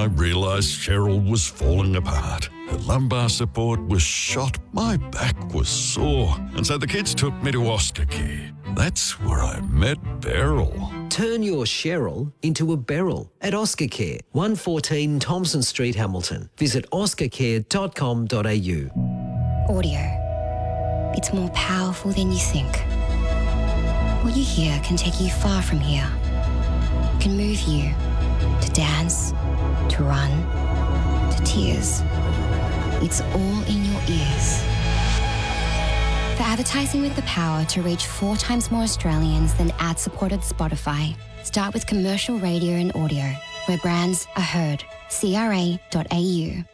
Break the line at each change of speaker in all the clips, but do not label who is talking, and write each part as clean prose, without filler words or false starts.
I realised Cheryl was falling apart. Her lumbar support was shot, my back was sore, and so the kids took me to Oscar Care. That's where I met Beryl.
Turn your Cheryl into a Beryl at Oscar Care, 114 Thompson Street, Hamilton. Visit oscarcare.com.au.
Audio. It's more powerful than you think. What you hear can take you far from here. It can move you to dance, to run, to tears. It's all in your ears. For advertising with the power to reach 4 times more Australians than ad-supported Spotify, start with commercial radio and audio, where brands are heard. CRA.au.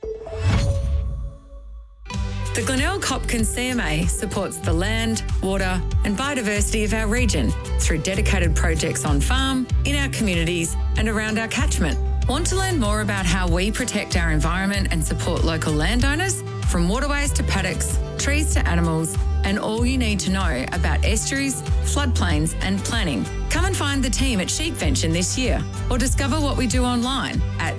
The Glenelg Hopkins CMA supports the land, water and biodiversity of our region through dedicated projects on farm, in our communities and around our catchment. Want to learn more about how we protect our environment and support local landowners? From waterways to paddocks, trees to animals, and all you need to know about estuaries, floodplains and planning. Come and find the team at Sheepvention this year or discover what we do online at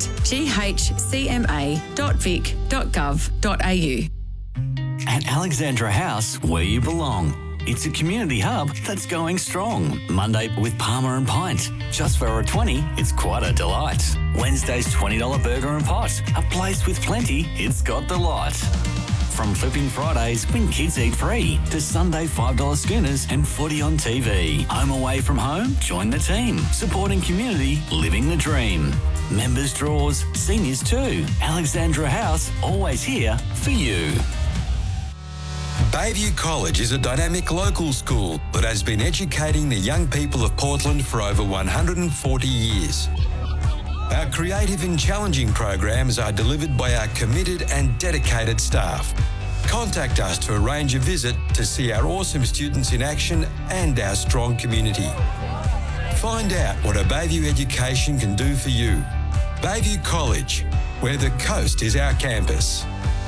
ghcma.vic.gov.au.
At Alexandra House, where you belong. It's a community hub that's going strong. Monday with Palmer and Pint. Just for $1.20, it's quite a delight. Wednesday's $20 burger and pot. A place with plenty, it's got the lot. From Flipping Fridays when kids eat free to Sunday $5 schooners and footy on TV. Home away from home? Join the team. Supporting community, living the dream. Members draws, seniors too. Alexandra House, always here for you.
Bayview College is a dynamic local school that has been educating the young people of Portland for over 140 years. Our creative and challenging programs are delivered by our committed and dedicated staff. Contact us to arrange a visit to see our awesome students in action and our strong community. Find out what a Bayview education can do for you. Bayview College, where the coast is our campus.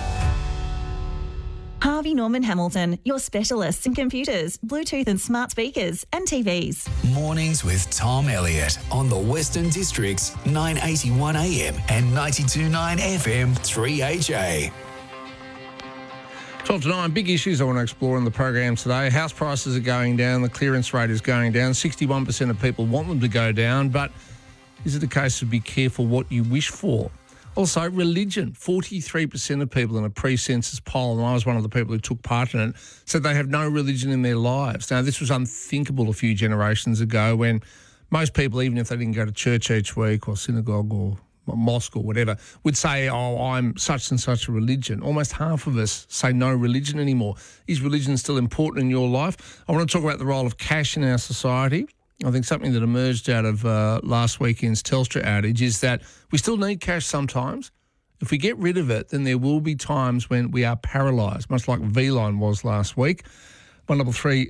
Harvey Norman Hamilton, your specialists in computers, Bluetooth and smart speakers and TVs.
Mornings with Tom Elliott on the Western District's 981 AM and 92.9 FM 3HA.
12 to 9, big issues I want to explore in the program today. House prices are going down, the clearance rate is going down. 61% of people want them to go down, but is it a case of be careful what you wish for? Also, religion. 43% of people in a pre-census poll, and I was one of the people who took part in it, said they have no religion in their lives. Now, this was unthinkable a few generations ago when most people, even if they didn't go to church each week or synagogue or mosque or whatever, would say, oh, I'm such and such a religion. Almost half of us say no religion anymore. Is religion still important in your life? I want to talk about the role of cash in our society. I think something that emerged out of last weekend's Telstra outage is that we still need cash sometimes. If we get rid of it, then there will be times when we are paralysed, much like V-Line was last week. 133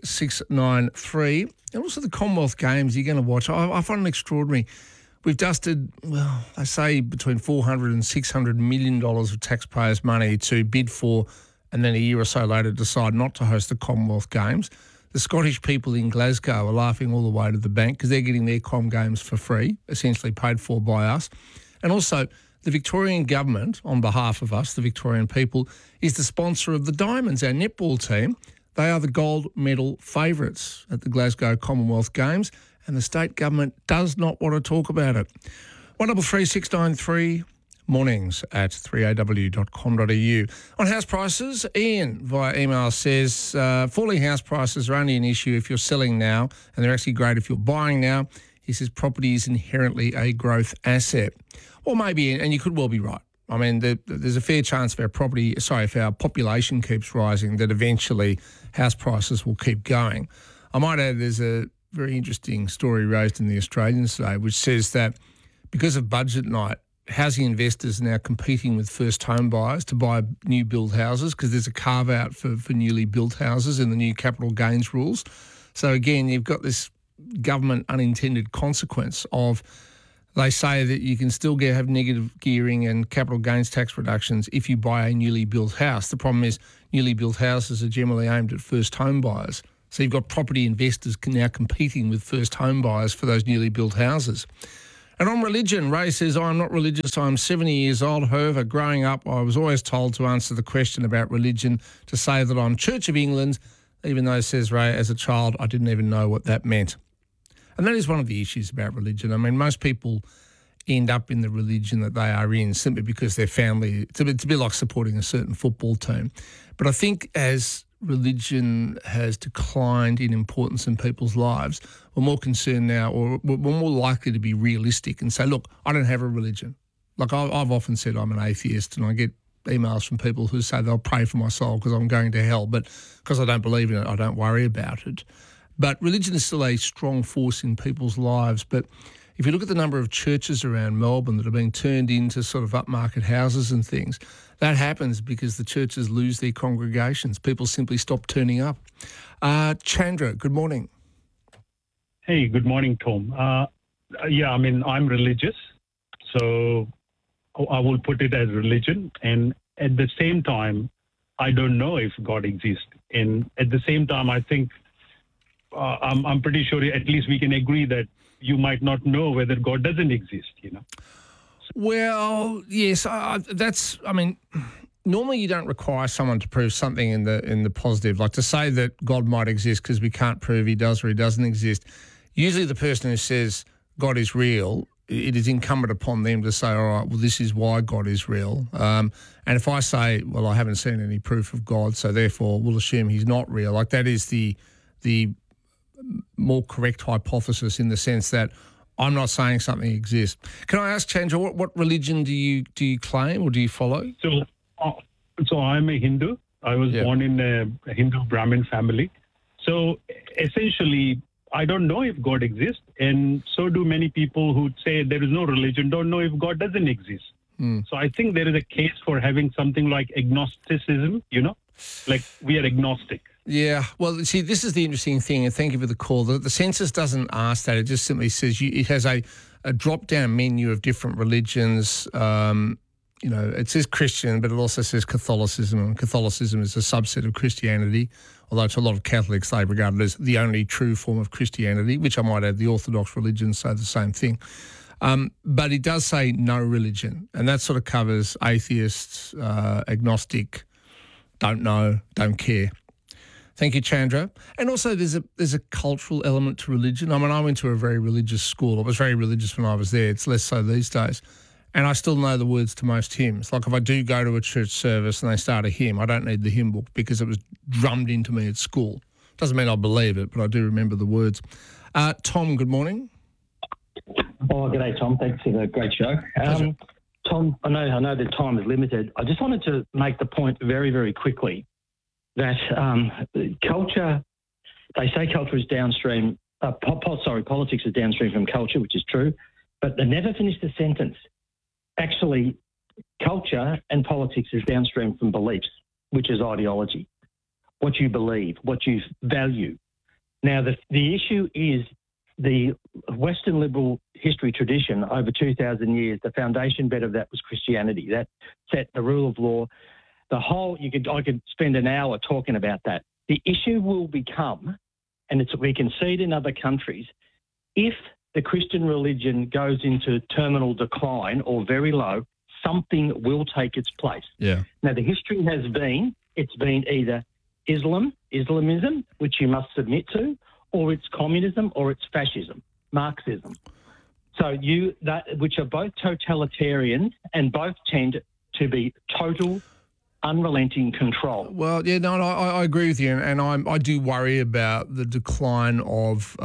693. And also the Commonwealth Games you're going to watch. I find it extraordinary. We've dusted, well, they say between $400 and $600 million of taxpayers' money to bid for, and then a year or so later decide not to host the Commonwealth Games. The Scottish people in Glasgow are laughing all the way to the bank because they're getting their Com Games for free, essentially paid for by us. And also, the Victorian government, on behalf of us, the Victorian people, is the sponsor of the Diamonds, our netball team. They are the gold medal favourites at the Glasgow Commonwealth Games, and the state government does not want to talk about it. 133 693. Mornings at 3aw.com.au. On house prices, Ian via email says, falling house prices are only an issue if you're selling now, and they're actually great if you're buying now. He says property is inherently a growth asset. Or maybe, and you could well be right. I mean, there's a fair chance if our population keeps rising, that eventually house prices will keep going. I might add there's a very interesting story raised in the Australian today, which says that because of budget night, housing investors are now competing with first home buyers to buy new build houses because there's a carve-out for newly built houses in the new capital gains rules. So again, you've got this government unintended consequence of, they say that you can still have negative gearing and capital gains tax reductions if you buy a newly built house. The problem is newly built houses are generally aimed at first home buyers. So you've got property investors now competing with first home buyers for those newly built houses. And on religion, Ray says, I'm not religious, I'm 70 years old. However, growing up, I was always told to answer the question about religion to say that I'm Church of England, even though, says Ray, as a child, I didn't even know what that meant. And that is one of the issues about religion. I mean, most people end up in the religion that they are in simply because their family, it's a bit like supporting a certain football team. But I think as religion has declined in importance in people's lives, we're more concerned now, or we're more likely to be realistic and say, look, I don't have a religion. Like I've often said I'm an atheist, and I get emails from people who say they'll pray for my soul because I'm going to hell, but because I don't believe in it, I don't worry about it. But religion is still a strong force in people's lives. But if you look at the number of churches around Melbourne that are being turned into sort of upmarket houses and things, that happens because the churches lose their congregations. People simply stop turning up. Chandra, good morning.
Hey, good morning, Tom. I'm religious, so I will put it as religion. And at the same time, I don't know if God exists. And at the same time, I think I'm pretty sure at least we can agree that you might not know whether God doesn't exist,
Well, yes, normally you don't require someone to prove something in the positive, like to say that God might exist because we can't prove he does or he doesn't exist. Usually the person who says God is real, it is incumbent upon them to say, all right, well, this is why God is real. And if I say, well, I haven't seen any proof of God, so therefore we'll assume he's not real, like that is the more correct hypothesis in the sense that I'm not saying something exists. Can I ask, Chandra, what religion do you claim or do you follow?
So I'm a Hindu. I was born in a Hindu Brahmin family. So essentially, I don't know if God exists, and so do many people who say there is no religion, don't know if God doesn't exist. So I think there is a case for having something like agnosticism, like we are agnostic.
Yeah, well, see, this is the interesting thing, and thank you for the call. The census doesn't ask that. It just simply says it has a drop-down menu of different religions. It says Christian, but it also says Catholicism, and Catholicism is a subset of Christianity, although to a lot of Catholics, they regard it as the only true form of Christianity, which I might add the Orthodox religions say the same thing. But it does say no religion, and that sort of covers atheists, agnostic, don't know, don't care. Thank you, Chandra. And also there's a cultural element to religion. I mean, I went to a very religious school. I was very religious when I was there. It's less so these days. And I still know the words to most hymns. Like if I do go to a church service and they start a hymn, I don't need the hymn book because it was drummed into me at school. Doesn't mean I believe it, but I do remember the words. Tom, good morning.
Oh, g'day, Tom. Thanks for the great show. Tom, I know that time is limited. I just wanted to make the point very, very quickly that culture, they say culture is downstream, politics is downstream from culture, which is true, but they never finish the sentence. Actually, culture and politics is downstream from beliefs, which is ideology, what you believe, what you value. Now, the issue is the Western liberal history tradition over 2,000 years, the foundation bed of that was Christianity. That set the rule of law. I could spend an hour talking about that. The issue will become, and we can see it in other countries, if the Christian religion goes into terminal decline or very low, something will take its place.
Yeah.
Now, the history has been, it's been either Islamism, which you must submit to, or it's communism, or it's fascism, Marxism. So which are both totalitarian and both tend to be total unrelenting control.
Well, yeah, no, I agree with you, and I do worry about the decline of,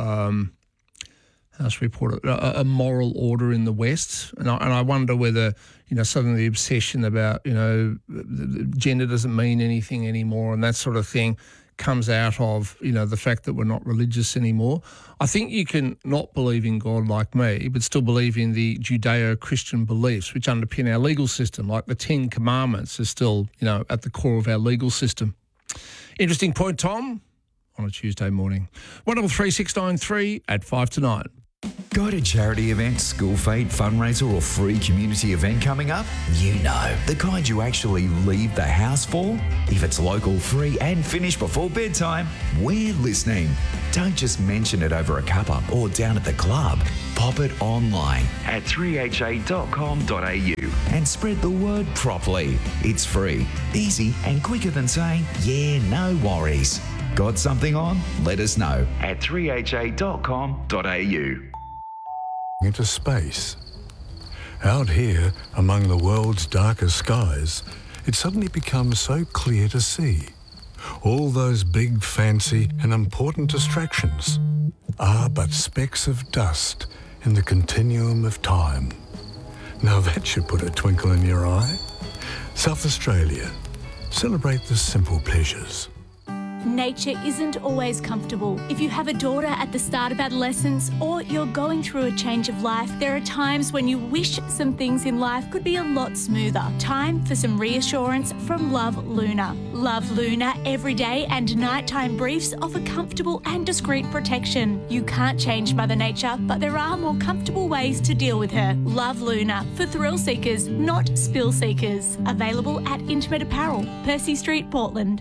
how should we put it, a moral order in the West, and I wonder whether, suddenly the obsession about, gender doesn't mean anything anymore and that sort of thing comes out of, the fact that we're not religious anymore. I think you can not believe in God like me, but still believe in the Judeo-Christian beliefs which underpin our legal system, like the 10 Commandments are still, at the core of our legal system. Interesting point, Tom, on a Tuesday morning. 133 693 at 5 to 9.
Got a charity event, school fete, fundraiser or free community event coming up? The kind you actually leave the house for? If it's local, free and finished before bedtime, we're listening. Don't just mention it over a cuppa or down at the club. Pop it online at 3ha.com.au and spread the word properly. It's free, easy and quicker than saying, yeah, no worries. Got something on? Let us know at 3ha.com.au.
Into space. Out here, among the world's darkest skies, it suddenly becomes so clear to see. All those big, fancy and important distractions are but specks of dust in the continuum of time. Now that should put a twinkle in your eye. South Australia. Celebrate the simple pleasures.
Nature isn't always comfortable. If you have a daughter at the start of adolescence or you're going through a change of life, there are times when you wish some things in life could be a lot smoother. Time for some reassurance from Love Luna. Love Luna everyday and nighttime briefs offer comfortable and discreet protection. You can't change Mother Nature, but there are more comfortable ways to deal with her. Love Luna for thrill seekers, not spill seekers. Available at Intimate Apparel, Percy Street, Portland.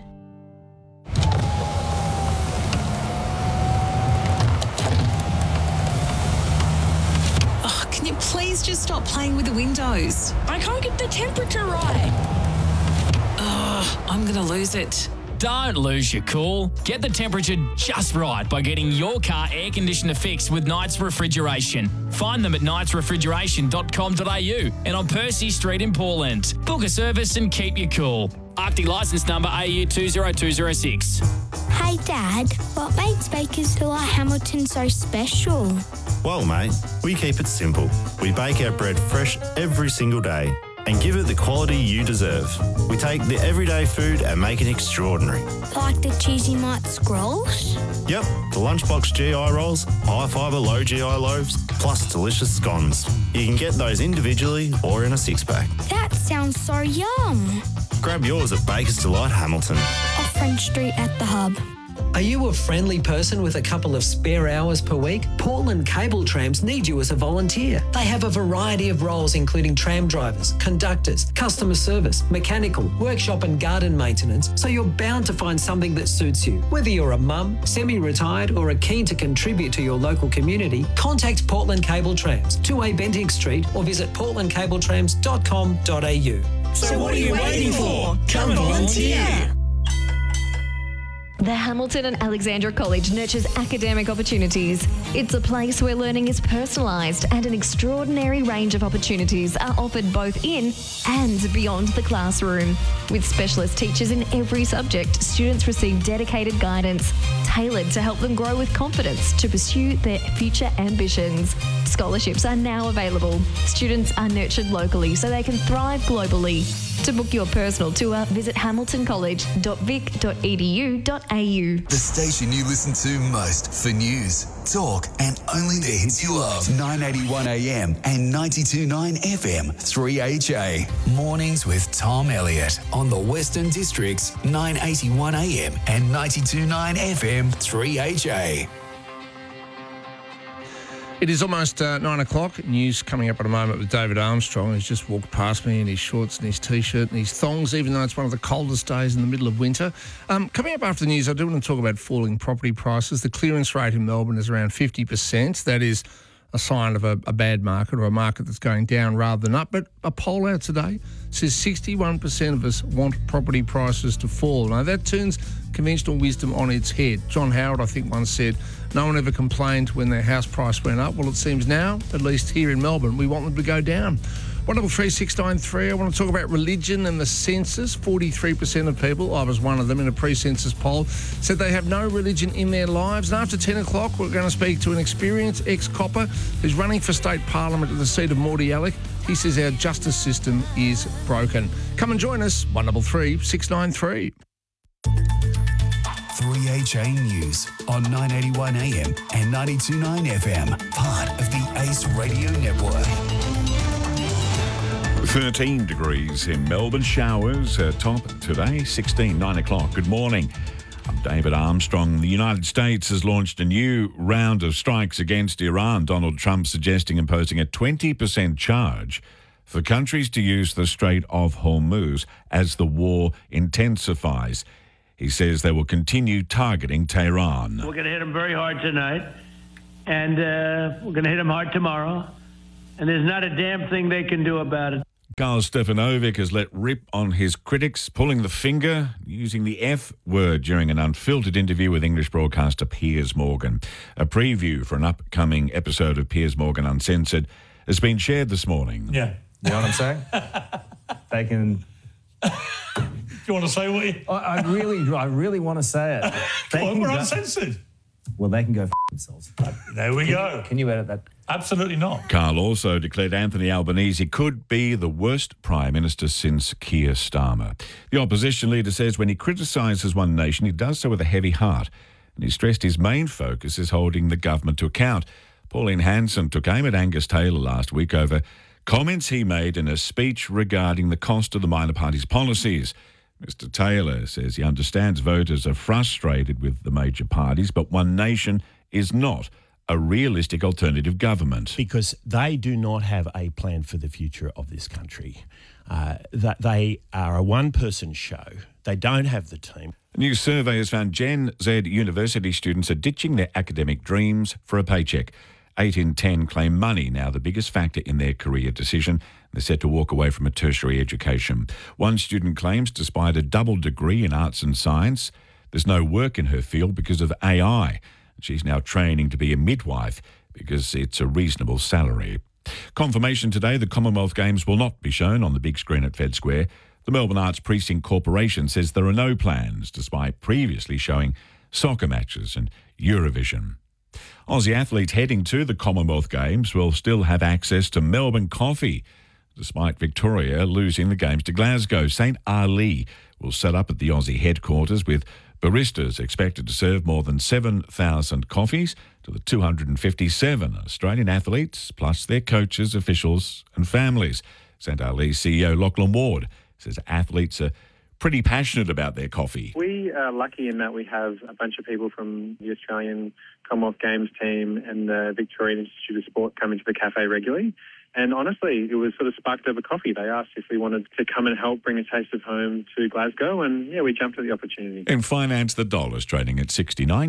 Can you please just stop playing with the windows?
I can't get the temperature right.
I'm going to lose it.
Don't lose your cool. Get the temperature just right by getting your car air conditioner fixed with Knights Refrigeration. Find them at knightsrefrigeration.com.au and on Percy Street in Portland. Book a service and keep you cool. Arctic licence number AU 20206.
Hey Dad, what makes Bakers Delight Hamilton so special?
Well, mate, we keep it simple. We bake our bread fresh every single day and give it the quality you deserve. We take the everyday food and make it extraordinary.
Like the cheesy mite scrolls?
Yep, the lunchbox GI rolls, high fibre, low GI loaves, plus delicious scones. You can get those individually or in a six-pack.
That sounds so yum.
Grab yours at Bakers Delight Hamilton.
Off French Street at the Hub.
Are you a friendly person with a couple of spare hours per week? Portland Cable Trams need you as a volunteer. They have a variety of roles including tram drivers, conductors, customer service, mechanical, workshop and garden maintenance, so you're bound to find something that suits you. Whether you're a mum, semi-retired or are keen to contribute to your local community, contact Portland Cable Trams, 2A Bentinck Street or visit portlandcabletrams.com.au.
So what are you waiting for? Come volunteer!
The Hamilton and Alexandra College nurtures academic opportunities. It's a place where learning is personalised and an extraordinary range of opportunities are offered both in and beyond the classroom. With specialist teachers in every subject, students receive dedicated guidance tailored to help them grow with confidence to pursue their future ambitions. Scholarships are now available. Students are nurtured locally so they can thrive globally. To book your personal tour, visit hamiltoncollege.vic.edu.au.
The station you listen to most for news, talk and only the hits you love. 981 AM and 92.9 FM 3HA. Mornings with Tom Elliott on the Western District's 981 AM and 92.9 FM 3HA.
It is almost 9 o'clock. News coming up in a moment with David Armstrong, who's just walked past me in his shorts and his T-shirt and his thongs, even though it's one of the coldest days in the middle of winter. Coming up after the news, I do want to talk about falling property prices. The clearance rate in Melbourne is around 50%. That is a sign of a bad market or a market that's going down rather than up. But a poll out today says 61% of us want property prices to fall. Now, that turns conventional wisdom on its head. John Howard, I think, once said, no one ever complained when their house price went up. Well, it seems now, at least here in Melbourne, we want them to go down. 133 I want to talk about religion and the census. 43% of people, I was one of them in a pre-census poll, said they have no religion in their lives. And after 10 o'clock, we're going to speak to an experienced ex-copper who's running for state parliament at the seat of Mordialloc. He says our justice system is broken. Come and join us, 133 693.
3HA News on 981 AM and 92.9 FM, part of the ACE Radio Network.
13 degrees in Melbourne. Showers top today, 16, 9 o'clock. Good morning. I'm David Armstrong. The United States has launched a new round of strikes against Iran. Donald Trump suggesting imposing a 20% charge for countries to use the Strait of Hormuz as the war intensifies. He says they will continue targeting Tehran.
We're going to hit them very hard tonight, and we're going to hit them hard tomorrow, and there's not a damn thing they can do about it.
Karl Stefanovic has let rip on his critics, pulling the finger, using the F word during an unfiltered interview with English broadcaster Piers Morgan. A preview for an upcoming episode of Piers Morgan Uncensored has been shared this morning.
Yeah. You know what I'm saying? They can...
Do you want to say what you...
I really want to say it.
We're uncensored.
Well, they can go themselves.
There we go.
Can you edit that?
Absolutely not.
Karl also declared Anthony Albanese could be the worst Prime Minister since Keir Starmer. The opposition leader says when he criticises One Nation, he does so with a heavy heart. And he stressed his main focus is holding the government to account. Pauline Hanson took aim at Angus Taylor last week over comments he made in a speech regarding the cost of the minor party's policies. Mr Taylor says he understands voters are frustrated with the major parties, but One Nation is not a realistic alternative government.
Because they do not have a plan for the future of this country. That they are a one-person show. They don't have the team.
A new survey has found Gen Z university students are ditching their academic dreams for a paycheck. 8 in 10 claim money now the biggest factor in their career decision. They're set to walk away from a tertiary education. One student claims despite a double degree in arts and science, there's no work in her field because of AI. She's now training to be a midwife because it's a reasonable salary. Confirmation today the Commonwealth Games will not be shown on the big screen at Fed Square. The Melbourne Arts Precinct Corporation says there are no plans, despite previously showing soccer matches and Eurovision. Aussie athletes heading to the Commonwealth Games will still have access to Melbourne coffee, despite Victoria losing the Games to Glasgow. St Ali will set up at the Aussie headquarters with baristas expected to serve more than 7,000 coffees to the 257 Australian athletes, plus their coaches, officials and families. St Ali's CEO Lachlan Ward says athletes are pretty passionate about their coffee.
We are lucky in that we have a bunch of people from the Australian Commonwealth Games team and the Victorian Institute of Sport coming to the cafe regularly. And honestly, it was sort of sparked over coffee. They asked if we wanted to come and help bring a taste of home to Glasgow, and yeah, we jumped at the opportunity.
In finance, the dollar's trading at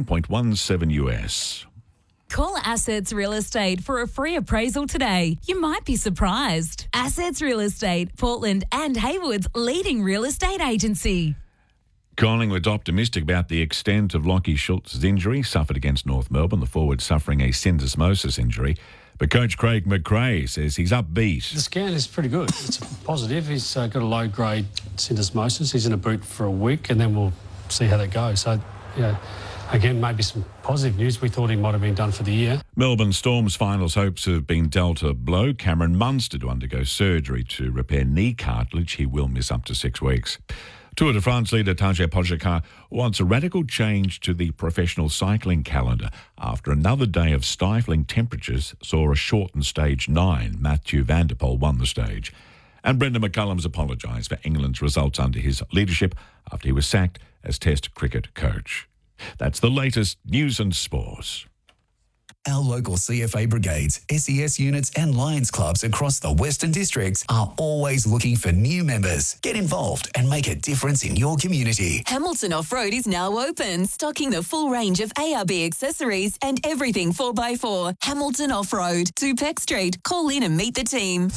69.17 US.
Call Assets Real Estate for a free appraisal today. You might be surprised. Assets Real Estate, Portland and Haywood's leading real estate agency.
Collingwood's optimistic about the extent of Lachie Schultz's injury suffered against North Melbourne, the forward suffering a syndesmosis injury. But Coach Craig McRae says he's upbeat.
The scan is pretty good. It's positive. He's got a low-grade syndesmosis. He's in a boot for a week, and then we'll see how that goes. So, yeah, again, maybe some positive news. We thought he might have been done for the year.
Melbourne Storm's finals hopes have been dealt a blow. Cameron Munster to undergo surgery to repair knee cartilage. He will miss up to 6 weeks. Tour de France leader Tadej Pogačar wants a radical change to the professional cycling calendar after another day of stifling temperatures saw a shortened stage 9. Mathieu van der Poel won the stage. And Brendan McCullum's apologised for England's results under his leadership after he was sacked as Test cricket coach. That's the latest news and sports.
Our local CFA brigades, SES units and Lions clubs across the Western Districts are always looking for new members. Get involved and make a difference in your community.
Hamilton Off-Road is now open, stocking the full range of ARB accessories and everything 4x4. Hamilton Off-Road, 2 Peck Street. Call in and meet the team.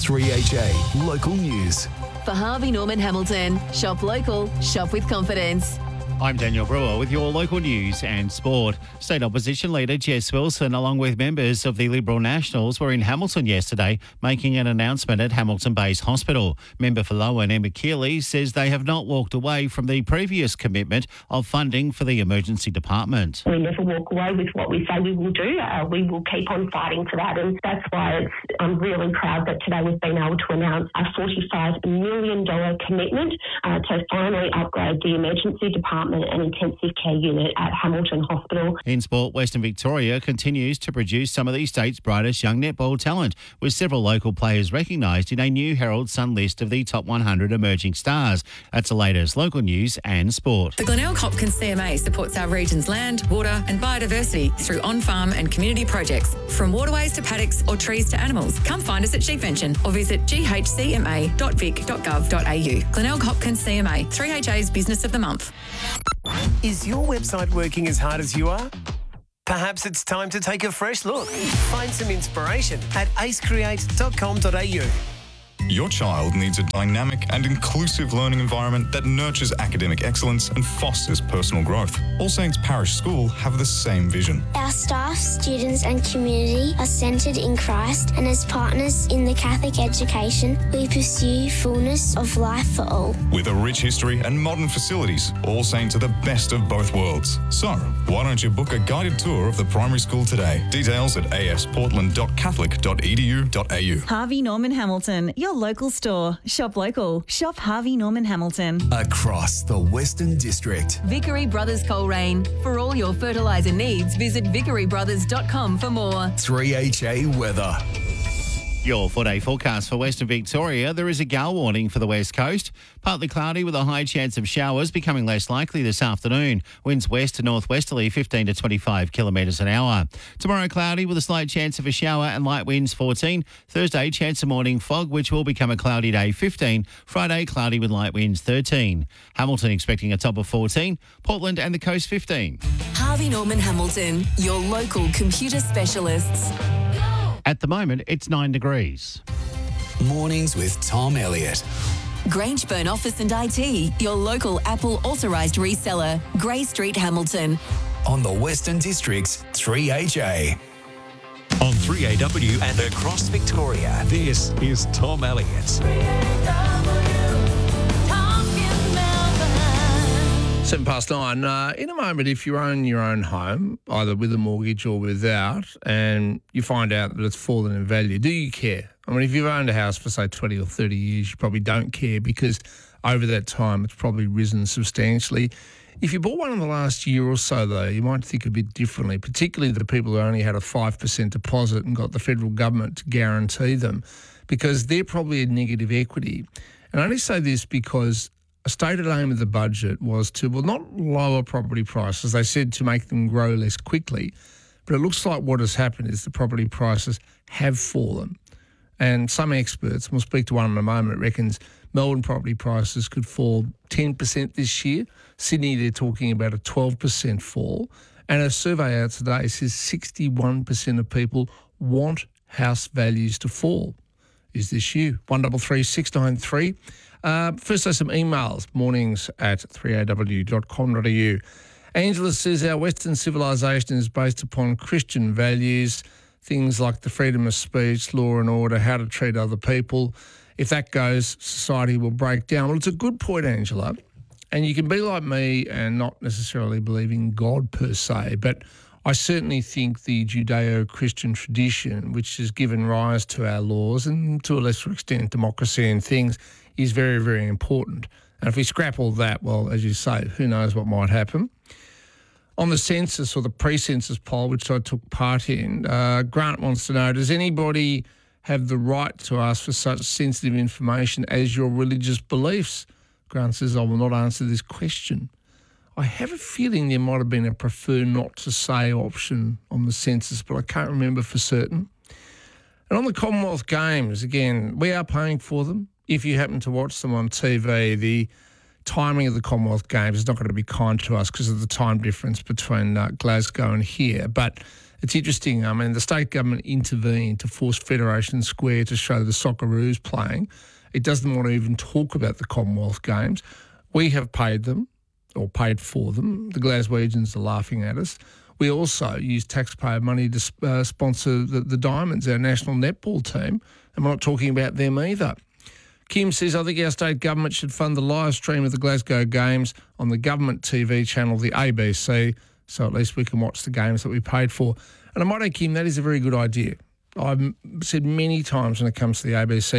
3HA Local News.
For Harvey Norman Hamilton, shop local, shop with confidence.
I'm Daniel Brewer with your local news and sport. State Opposition Leader Jess Wilson, along with members of the Liberal Nationals, were in Hamilton yesterday, making an announcement at Hamilton Base Hospital. Member for Lowan, Emma Keeley, says they have not walked away from the previous commitment of funding for the emergency department.
We never walk away with what we say we will do. We will keep on fighting for that, and that's why I'm really proud that today we've been able to announce a $45 million commitment to finally upgrade the emergency department and intensive care unit at Hamilton Hospital.
In sport, Western Victoria continues to produce some of the state's brightest young netball talent, with several local players recognised in a new Herald Sun list of the top 100 emerging stars. That's the latest local news and sport.
The Glenelg Hopkins CMA supports our region's land, water and biodiversity through on-farm and community projects. From waterways to paddocks or trees to animals, come find us at Sheepvention or visit ghcma.vic.gov.au. Glenelg Hopkins CMA, 3HA's Business of the Month.
Is your website working as hard as you are? Perhaps it's time to take a fresh look. Find some inspiration at acecreate.com.au.
Your child needs a dynamic and inclusive learning environment that nurtures academic excellence and fosters personal growth. All Saints Parish School have the same vision.
Our staff, students and community are centred in Christ, and as partners in the Catholic education, we pursue fullness of life for all.
With a rich history and modern facilities, All Saints are the best of both worlds. So, why don't you book a guided tour of the primary school today? Details at asportland.catholic.edu.au.
Harvey Norman Hamilton, your local store. Shop local. Shop Harvey Norman Hamilton.
Across the Western District.
Vickery Brothers Coleraine. For all your fertiliser needs, visit vickerybrothers.com for more.
3HA weather.
Your 4-day forecast for Western Victoria. There is a gale warning for the west coast. Partly cloudy with a high chance of showers, becoming less likely this afternoon. Winds west to northwesterly 15 to 25 kilometres an hour. Tomorrow cloudy with a slight chance of a shower and light winds 14. Thursday chance of morning fog, which will become a cloudy day 15. Friday cloudy with light winds 13. Hamilton expecting a top of 14. Portland and the coast 15.
Harvey Norman Hamilton, your local computer specialists.
At the moment, it's 9 degrees.
Mornings with Tom Elliott.
Grangeburn Office and IT, your local Apple authorised reseller. Grey Street, Hamilton.
On the Western District's 3HA.
On 3AW and across Victoria, this is Tom Elliott.
9:07. In a moment, if you own your own home, either with a mortgage or without, and you find out that it's fallen in value, do you care? I mean, if you've owned a house for, say, 20 or 30 years, you probably don't care because over that time it's probably risen substantially. If you bought one in the last year or so, though, you might think a bit differently, particularly the people who only had a 5% deposit and got the federal government to guarantee them, because they're probably a negative equity. And I only say this because a stated aim of the budget was to, well, not lower property prices. They said to make them grow less quickly. But it looks like what has happened is the property prices have fallen. And some experts, we'll speak to one in a moment, reckons Melbourne property prices could fall 10% this year. Sydney, they're talking about a 12% fall. And a survey out today says 61% of people want house values to fall. Is this you? 133 693. First, some emails, mornings@3aw.com.au. Angela says our Western civilisation is based upon Christian values, things like the freedom of speech, law and order, how to treat other people. If that goes, society will break down. Well, it's a good point, Angela. And you can be like me and not necessarily believe in God per se, but I certainly think the Judeo-Christian tradition, which has given rise to our laws and to a lesser extent democracy and things, is very, very important. And if we scrap all that, well, as you say, who knows what might happen. On the census or the pre-census poll, which I took part in, Grant wants to know, does anybody have the right to ask for such sensitive information as your religious beliefs? Grant says, I will not answer this question. I have a feeling there might have been a prefer not to say option on the census, but I can't remember for certain. And on the Commonwealth Games, again, we are paying for them. If you happen to watch them on TV, the timing of the Commonwealth Games is not going to be kind to us because of the time difference between Glasgow and here. But it's interesting. I mean, the state government intervened to force Federation Square to show the Socceroos playing. It doesn't want to even talk about the Commonwealth Games. We have paid them, or paid for them. The Glaswegians are laughing at us. We also use taxpayer money to sponsor the Diamonds, our national netball team, and we're not talking about them either. Kim says, I think our state government should fund the live stream of the Glasgow Games on the government TV channel, the ABC, so at least we can watch the games that we paid for. And I might add, Kim, that is a very good idea. I've said many times when it comes to the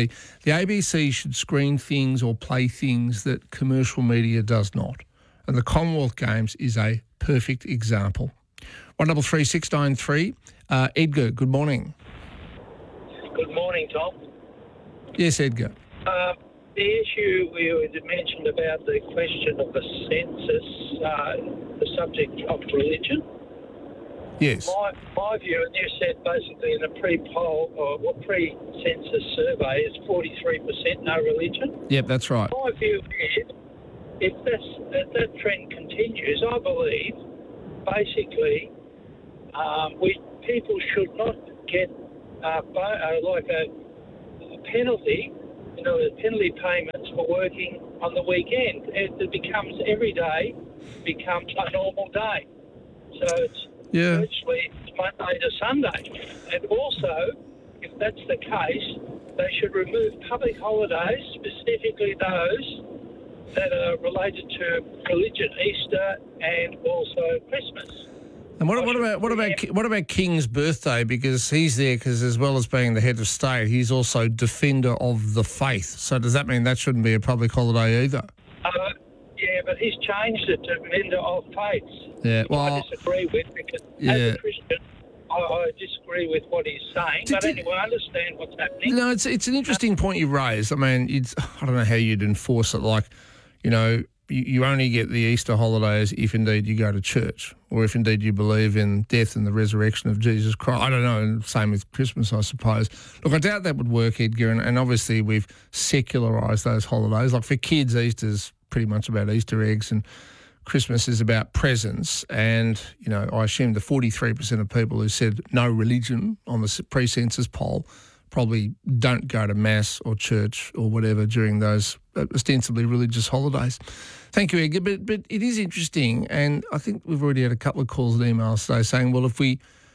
ABC should screen things or play things that commercial media does not. And the Commonwealth Games is a perfect example. 133 693. Edgar, good morning.
Good morning, Tom.
Yes, Edgar.
The issue we mentioned about the question of the census, the subject of religion.
Yes.
My view, and you said basically in a pre-poll or pre-census survey, is 43% no religion.
Yep, that's right.
My view is, if that trend continues, continues, I believe, basically, people should not get like a penalty, penalty payments for working on the weekend. It becomes every day becomes a normal day. So it's virtually Monday to Sunday. And also, if that's the case, they should remove public holidays, specifically those that are related to religion, Easter and also Christmas.
And what about King's birthday? Because he's there because as well as being the head of state, he's also defender of the faith. So does that mean that shouldn't be a public holiday either?
Yeah, but he's changed it to defender of faiths.
Yeah, well,
I disagree with because as a Christian, I disagree with what he's saying. But anyway, I understand what's happening.
No, it's an interesting point you raised. I mean, I don't know how you'd enforce it. Like, you only get the Easter holidays if indeed you go to church or if indeed you believe in death and the resurrection of Jesus Christ. I don't know, and same with Christmas, I suppose. Look, I doubt that would work, Edgar, and obviously we've secularised those holidays. Like for kids, Easter's pretty much about Easter eggs and Christmas is about presents. And, I assume the 43% of people who said no religion on the pre-census poll probably don't go to Mass or church or whatever during those ostensibly religious holidays. Thank you, Edgar. But it is interesting, and I think we've already had a couple of calls and emails today saying, well, if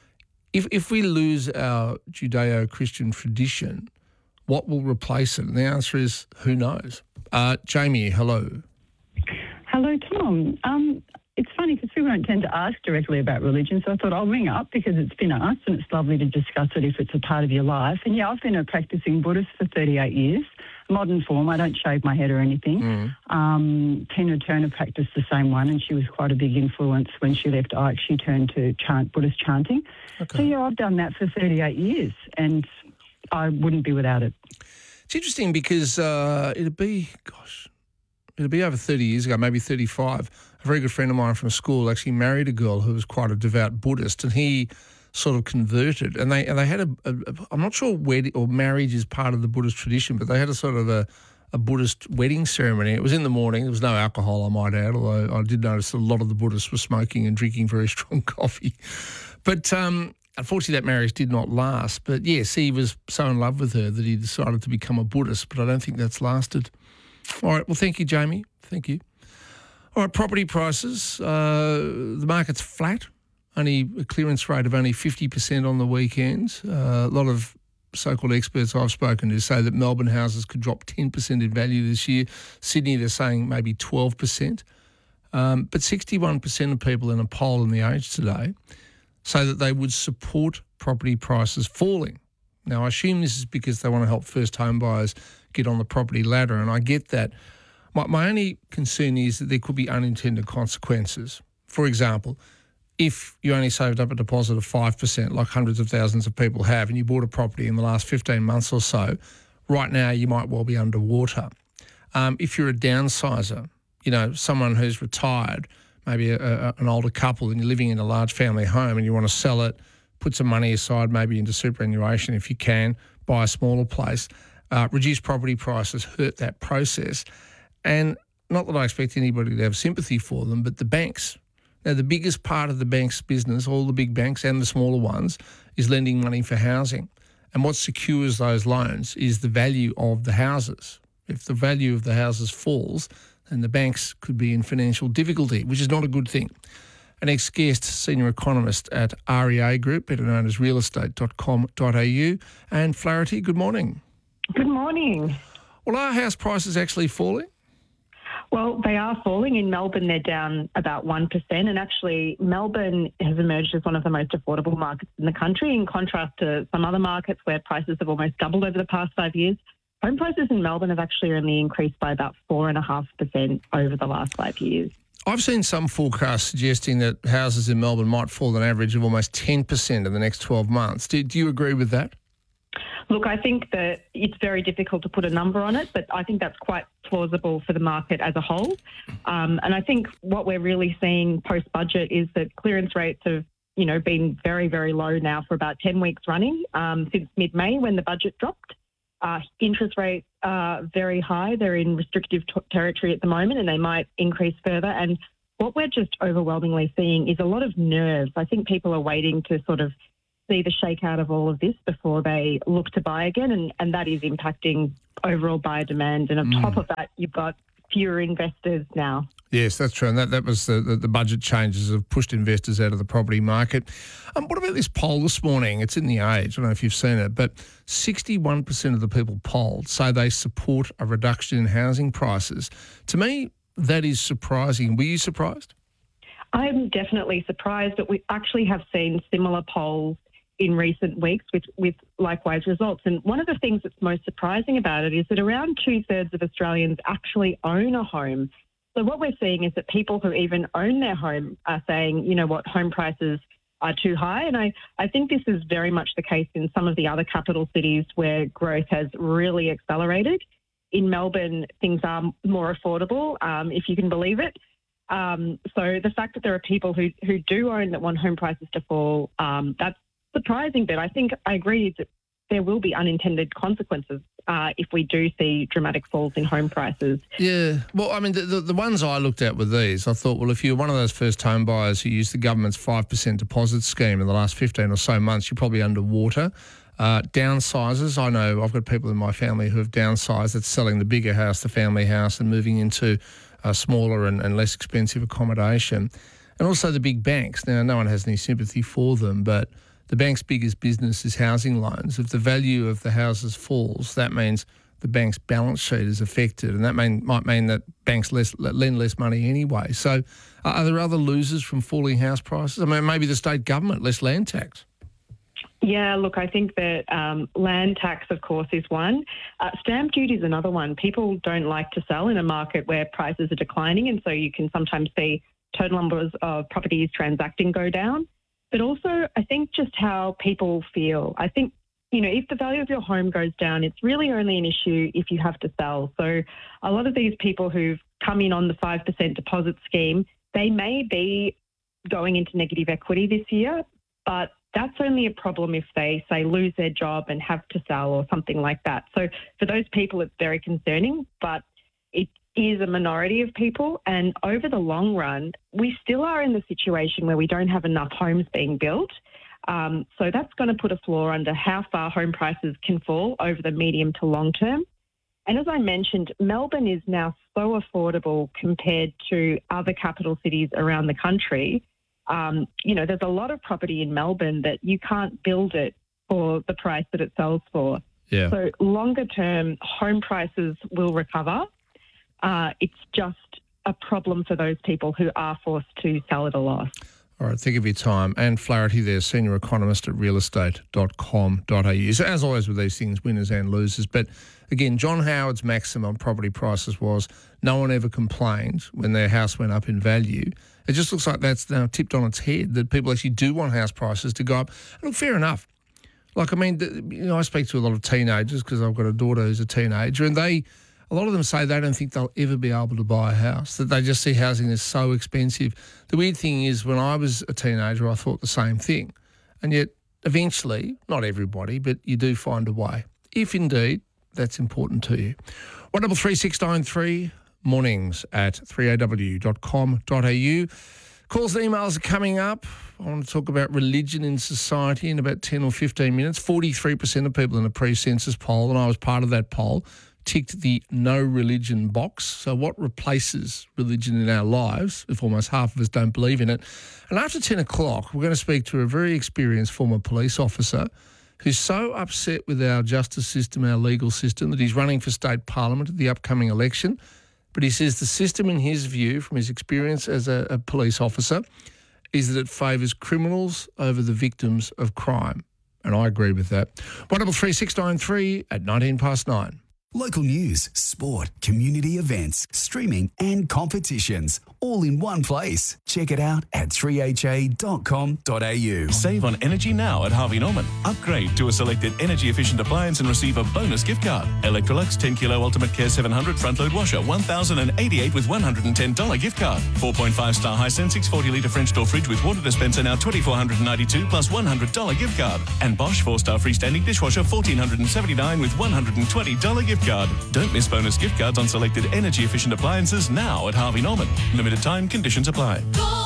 we lose our Judeo-Christian tradition, what will replace it? And the answer is, who knows? Jamie, hello.
Hello, Tom. It's funny because we don't tend to ask directly about religion, so I thought I'll ring up because it's been asked and it's lovely to discuss it if it's a part of your life. And yeah, I've been a practising Buddhist for 38 years, modern form. I don't shave my head or anything. Tina Turner practised the same one and she was quite a big influence. When she left Ike, she turned to Buddhist chanting. Okay. So yeah, I've done that for 38 years and I wouldn't be without it.
It's interesting because it'd be over 30 years ago, maybe 35. A very good friend of mine from school actually married a girl who was quite a devout Buddhist, and he sort of converted. And they had I'm not sure wedding or marriage is part of the Buddhist tradition, but they had a sort of a Buddhist wedding ceremony. It was in the morning. There was no alcohol, I might add, although I did notice that a lot of the Buddhists were smoking and drinking very strong coffee. But unfortunately, that marriage did not last. But yes, he was so in love with her that he decided to become a Buddhist, but I don't think that's lasted. All right, well, thank you, Jamie. Thank you. All right, property prices. The market's flat, only a clearance rate of only 50% on the weekends. A lot of so-called experts I've spoken to say that Melbourne houses could drop 10% in value this year. Sydney, they're saying maybe 12%. But 61% of people in a poll in The Age today say that they would support property prices falling. Now, I assume this is because they want to help first home buyers get on the property ladder, and I get that. My only concern is that there could be unintended consequences. For example, if you only saved up a deposit of 5%, like hundreds of thousands of people have, and you bought a property in the last 15 months or so, right now you might well be underwater. If you're a downsizer, someone who's retired, maybe an older couple, and you're living in a large family home and you want to sell it, put some money aside, maybe into superannuation if you can, buy a smaller place, reduce property prices, hurt that process. And not that I expect anybody to have sympathy for them, but the banks. Now, the biggest part of the bank's business, all the big banks and the smaller ones, is lending money for housing. And what secures those loans is the value of the houses. If the value of the houses falls, then the banks could be in financial difficulty, which is not a good thing. An ex-guest senior economist at REA Group, better known as realestate.com.au. And Flaherty, good morning.
Good morning.
Well, are house prices actually falling?
Well, they are falling. In Melbourne, they're down about 1%. And actually, Melbourne has emerged as one of the most affordable markets in the country, in contrast to some other markets where prices have almost doubled over the past 5 years. Home prices in Melbourne have actually only increased by about 4.5% over the last 5 years.
I've seen some forecasts suggesting that houses in Melbourne might fall an average of almost 10% in the next 12 months. Do you agree with that?
Look, I think that it's very difficult to put a number on it, but I think that's quite plausible for the market as a whole. And I think what we're really seeing post-budget is that clearance rates have, been very, very low now for about 10 weeks running, since mid-May when the budget dropped. Interest rates are very high. They're in restrictive territory at the moment and they might increase further. And what we're just overwhelmingly seeing is a lot of nerves. I think people are waiting to sort of see the shakeout of all of this before they look to buy again, and that is impacting overall buyer demand. And on top of that, you've got fewer investors now.
Yes, that's true. And that was the budget changes have pushed investors out of the property market. What about this poll this morning? It's in The Age. I don't know if you've seen it, but 61% of the people polled say they support a reduction in housing prices. To me, that is surprising. Were you surprised?
I'm definitely surprised, but we actually have seen similar polls in recent weeks with likewise results. And one of the things that's most surprising about it is that around 2/3 of Australians actually own a home. So what we're seeing is that people who even own their home are saying, you know what, home prices are too high. And I think this is very much the case in some of the other capital cities where growth has really accelerated. In Melbourne, things are more affordable, if you can believe it. So the fact that there are people who do own that want home prices to fall, that's surprising. But I think I agree that there will be unintended consequences if we do see dramatic falls in home prices.
Yeah. Well, I mean, the ones I looked at were these. I thought, well, if you're one of those first home buyers who used the government's 5% deposit scheme in the last 15 or so months, you're probably underwater. Downsizers, I know I've got people in my family who have downsized. That's selling the bigger house, the family house, and moving into a smaller and less expensive accommodation. And also the big banks. Now, no one has any sympathy for them, but the bank's biggest business is housing loans. If the value of the houses falls, that means the bank's balance sheet is affected, and that might mean that banks lend less money anyway. So are there other losers from falling house prices? I mean, maybe the state government, less land tax.
Yeah, look, I think that land tax, of course, is one. Stamp duty is another one. People don't like to sell in a market where prices are declining, and so you can sometimes see total numbers of properties transacting go down. But also, I think just how people feel. I think, you know, if the value of your home goes down, it's really only an issue if you have to sell. So a lot of these people who've come in on the 5% deposit scheme, they may be going into negative equity this year, but that's only a problem if they, say, lose their job and have to sell or something like that. So for those people, it's very concerning, but it is a minority of people. And over the long run, we still are in the situation where we don't have enough homes being built. So that's going to put a floor under how far home prices can fall over the medium to long term. And as I mentioned, Melbourne is now so affordable compared to other capital cities around the country. You know, there's a lot of property in Melbourne that you can't build it for the price that it sells for.
Yeah.
So longer term, home prices will recover. It's just a problem for those people who are forced to sell at a loss.
All right, think of your time. Anne Flaherty there, senior economist at realestate.com.au. So as always with these things, winners and losers. But again, John Howard's maxim on property prices was no one ever complained when their house went up in value. It just looks like that's now tipped on its head, that people actually do want house prices to go up. Look, fair enough. Like, I mean, you know, I speak to a lot of teenagers because I've got a daughter who's a teenager, and a lot of them say they don't think they'll ever be able to buy a house, that they just see housing as so expensive. The weird thing is when I was a teenager, I thought the same thing. And yet eventually, not everybody, but you do find a way, if indeed that's important to you. 133693, mornings at 3aw.com.au. Calls and emails are coming up. I want to talk about religion in society in about 10 or 15 minutes. 43% of people in a pre-census poll, and I was part of that poll, ticked the no religion box. So what replaces religion in our lives if almost half of us don't believe in it? And after 10 o'clock, we're going to speak to a very experienced former police officer who's so upset with our justice system, our legal system, that he's running for state parliament at the upcoming election. But he says the system, in his view, from his experience as a police officer, is that it favours criminals over the victims of crime. And I agree with that. 133693 at 9:19.
Local news, sport, community events, streaming and competitions, all in one place. Check it out at 3ha.com.au.
Save on energy now at Harvey Norman. Upgrade to a selected energy-efficient appliance and receive a bonus gift card. Electrolux 10 Kilo Ultimate Care 700 front-load washer, $1,088 with $110 gift card. 4.5-star Hisense 640-litre French door fridge with water dispenser now $2,492 plus $100 gift card. And Bosch 4-star freestanding dishwasher $1,479 with $120 gift gift card. Don't miss bonus gift cards on selected energy-efficient appliances now at Harvey Norman. Limited time conditions apply.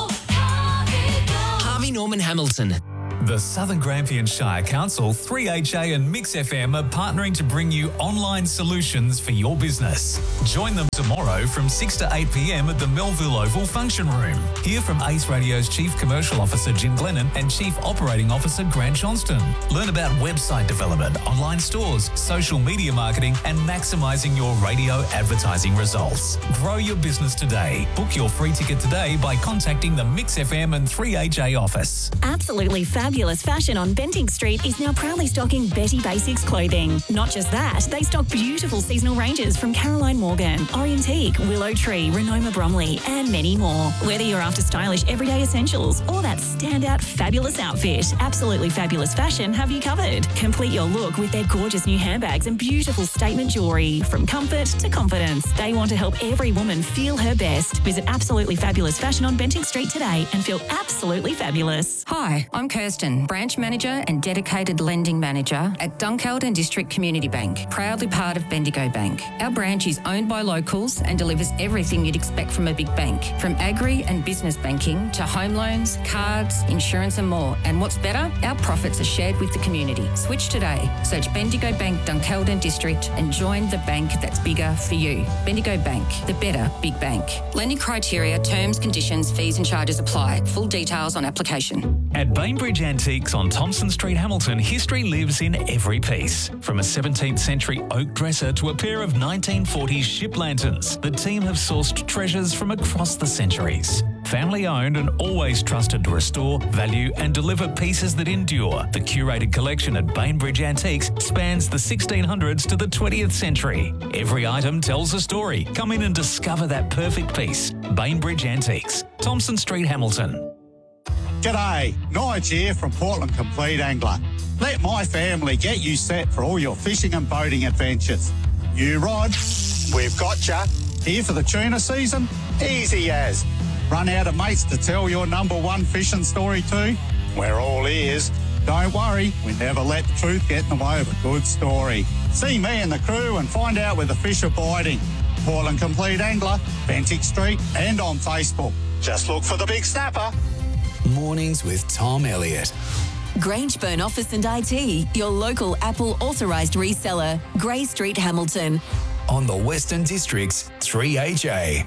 Harvey Norman Hamilton.
The Southern Grampian Shire Council, 3HA and Mix FM are partnering to bring you online solutions for your business. Join them tomorrow from 6 to 8 p.m. at the Melville Oval Function Room. Hear from Ace Radio's Chief Commercial Officer Jim Glennon and Chief Operating Officer Grant Johnston. Learn about website development, online stores, social media marketing and maximising your radio advertising results. Grow your business today. Book your free ticket today by contacting the Mix FM and 3HA office.
Absolutely fabulous fashion on Bentinck Street is now proudly stocking Betty Basics clothing. Not just that, they stock beautiful seasonal ranges from Caroline Morgan, Orientique, Willow Tree, Renoma Bromley, and many more. Whether you're after stylish everyday essentials or that standout fabulous outfit, Absolutely Fabulous Fashion have you covered. Complete your look with their gorgeous new handbags and beautiful statement jewellery. From comfort to confidence, they want to help every woman feel her best. Visit Absolutely Fabulous Fashion on Bentinck Street today and feel absolutely fabulous.
Hi, I'm Kirsten, Branch Manager and Dedicated Lending Manager at Dunkeld District Community Bank, proudly part of Bendigo Bank. Our branch is owned by locals and delivers everything you'd expect from a big bank, from agri and business banking to home loans, cards, insurance and more. And what's better, our profits are shared with the community. Switch today. Search Bendigo Bank Dunkeld District and join the bank that's bigger for you. Bendigo Bank, the better big bank. Lending criteria, terms, conditions, fees and charges apply. Full details on application.
At Bainbridge Antiques on Thompson Street, Hamilton, history lives in every piece. From a 17th century oak dresser to a pair of 1940s ship lanterns, the team have sourced treasures from across the centuries. Family owned and always trusted to restore, value and deliver pieces that endure. The curated collection at Bainbridge Antiques spans the 1600s to the 20th century. Every item tells a story. Come in and discover that perfect piece. Bainbridge Antiques, Thompson Street, Hamilton.
G'day, Nige here from Portland Complete Angler. Let my family get you set for all your fishing and boating adventures. New rod, we've got ya. Here for the tuna season? Easy as. Run out of mates to tell your number one fishing story to? We're all ears. Don't worry, we never let the truth get in the way of a good story. See me and the crew and find out where the fish are biting. Portland Complete Angler, Bentinck Street and on Facebook. Just look for the big snapper.
Mornings with Tom Elliott.
Grangeburn Office and IT, your local Apple authorised reseller. Grey Street, Hamilton.
On the Western District's 3HA.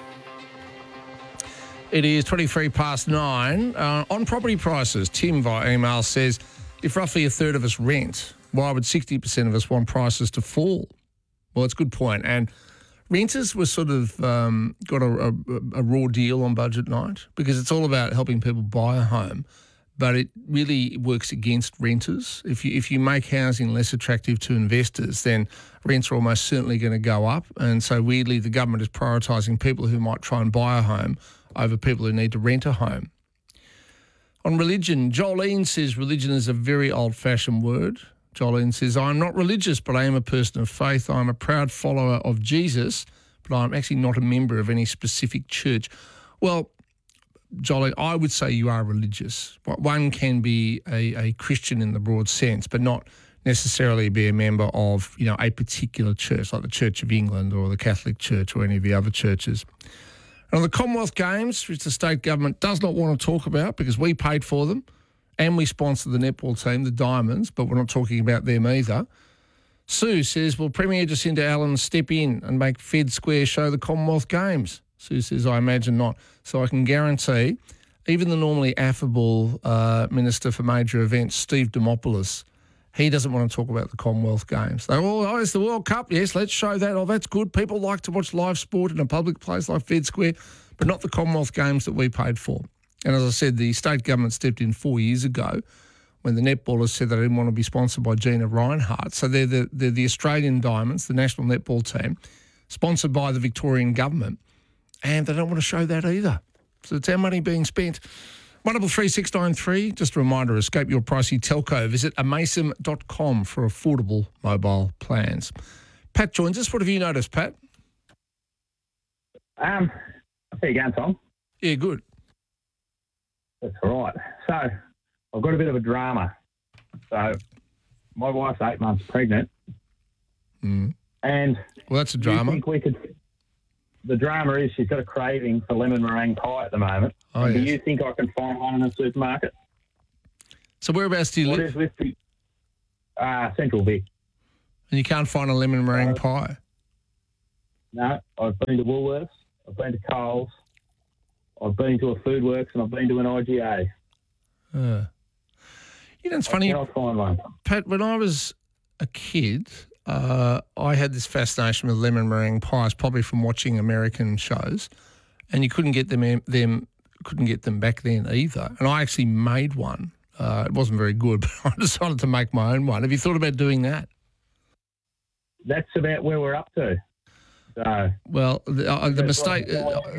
It is 23 past 9. On property prices, Tim via email says, if roughly a third of us rent, why would 60% of us want prices to fall? Well, it's a good point. And renters were sort of got a raw deal on budget night because it's all about helping people buy a home, but it really works against renters. If you make housing less attractive to investors, then rents are almost certainly going to go up. And so weirdly, the government is prioritising people who might try and buy a home over people who need to rent a home. On religion, Jolene says religion is a very old-fashioned word. Jolene says, I'm not religious, but I am a person of faith. I'm a proud follower of Jesus, but I'm actually not a member of any specific church. Well, Jolene, I would say you are religious. One can be a Christian in the broad sense, but not necessarily be a member of, a particular church, like the Church of England or the Catholic Church or any of the other churches. And on the Commonwealth Games, which the state government does not want to talk about because we paid for them, and we sponsor the netball team, the Diamonds, but we're not talking about them either. Sue says, will Premier Jacinda Allen step in and make Fed Square show the Commonwealth Games? Sue says, I imagine not. So I can guarantee even the normally affable Minister for Major Events, Steve Dimopoulos, he doesn't want to talk about the Commonwealth Games. They're all, it's the World Cup. Yes, let's show that. Oh, that's good. People like to watch live sport in a public place like Fed Square, but not the Commonwealth Games that we paid for. And as I said, the state government stepped in 4 years ago when the netballers said they didn't want to be sponsored by Gina Reinhart. So they're the Australian Diamonds, the national netball team, sponsored by the Victorian government, and they don't want to show that either. So it's our money being spent. 133 just a reminder, escape your pricey telco. Visit amasim.com for affordable mobile plans. Pat joins us. What have you noticed, Pat?
How you going, Tom?
Yeah, good.
That's all right. So I've got a bit of a drama. So my wife's 8 months pregnant, and And
well, that's a
do you
drama.
think we could? The drama is she's got a craving for lemon meringue pie at the moment.
Oh,
And
yes.
Do you think I can find one in the supermarket?
So whereabouts do you
What
live?
is with the Central Vic?
And you can't find a lemon meringue pie?
No, I've been to Woolworths, I've been to Coles, I've been to a Foodworks, and I've been to an IGA.
You know, it's funny,
I'll find one.
Pat, when I was a kid, I had this fascination with lemon meringue pies, probably from watching American shows, and you couldn't get couldn't get them back then either. And I actually made one. It wasn't very good, but I decided to make my own one. Have you thought about doing that?
That's about where we're up to. So,
well, the mistake.